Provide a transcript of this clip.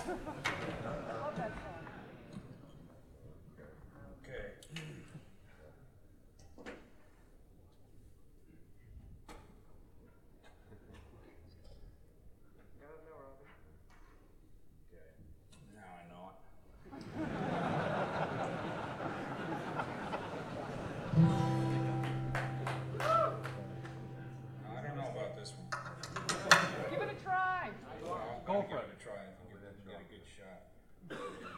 Love that song. Okay. Got it now, Robbie. Okay. Now I know it. I don't know about this one. Give it a try. I'll Go give for it it. a try. I think you get a good shot.